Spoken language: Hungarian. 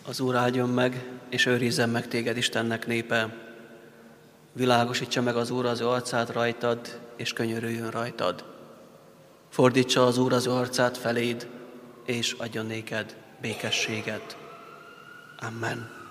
Az Úr áldjon meg, és őrizzen meg téged Istennek népe. Világosítsa meg az Úr az ő arcát rajtad, és könyörüljön rajtad. Fordítsa az Úr az ő arcát feléd, és adjon néked békességet. Amen.